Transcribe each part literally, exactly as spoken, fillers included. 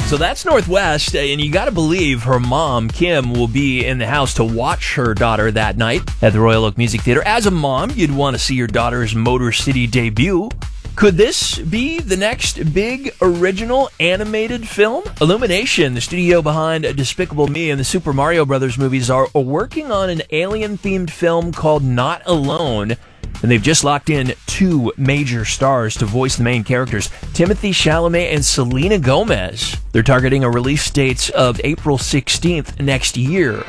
So that's Northwest, and you got to believe her mom, Kim, will be in the house to watch her daughter that night at the Royal Oak Music Theater. As a mom, you'd want to see your daughter's Motor City debut. Could this be the next big original animated film? Illumination, the studio behind Despicable Me and the Super Mario Brothers movies, are working on an alien-themed film called Not Alone. And they've just locked in two major stars to voice the main characters, Timothée Chalamet and Selena Gomez. They're targeting a release date of April sixteenth next year.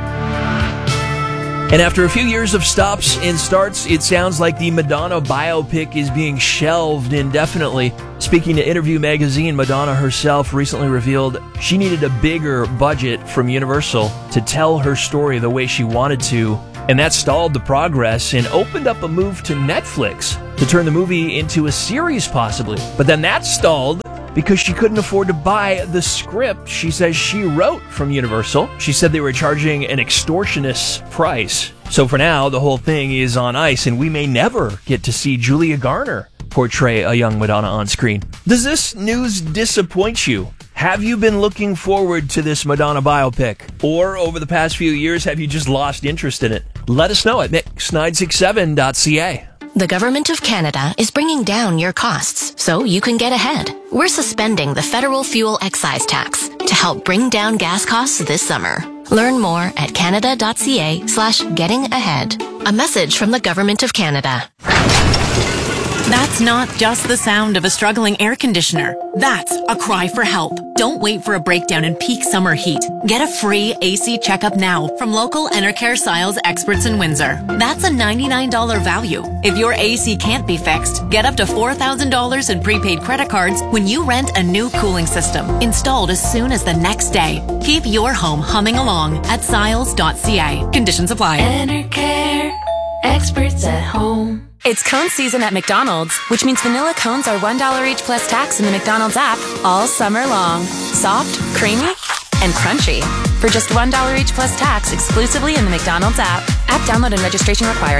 And after a few years of stops and starts, it sounds like the Madonna biopic is being shelved indefinitely. Speaking to Interview Magazine, Madonna herself recently revealed she needed a bigger budget from Universal to tell her story the way she wanted to. And that stalled the progress and opened up a move to Netflix to turn the movie into a series, possibly. But then that stalled because she couldn't afford to buy the script she says she wrote from Universal. She said they were charging an extortionist price. So for now, the whole thing is on ice, and we may never get to see Julia Garner portray a young Madonna on screen. Does this news disappoint you? Have you been looking forward to this Madonna biopic? Or over the past few years, have you just lost interest in it? Let us know at mix nine six seven dot c a. The Government of Canada is bringing down your costs so you can get ahead. We're suspending the federal fuel excise tax to help bring down gas costs this summer. Learn more at canada.ca slash getting ahead. A message from the Government of Canada. That's not just the sound of a struggling air conditioner. That's a cry for help. Don't wait for a breakdown in peak summer heat. Get a free A C checkup now from local Enercare Siles experts in Windsor. That's a ninety-nine dollars value. If your A C can't be fixed, get up to four thousand dollars in prepaid credit cards when you rent a new cooling system, installed as soon as the next day. Keep your home humming along at siles dot c a. Conditions apply. Enercare, experts at home. It's cone season at McDonald's, which means vanilla cones are one dollar each plus tax in the McDonald's app all summer long. Soft, creamy, and crunchy. For just one dollar each plus tax exclusively in the McDonald's app. App download and registration required.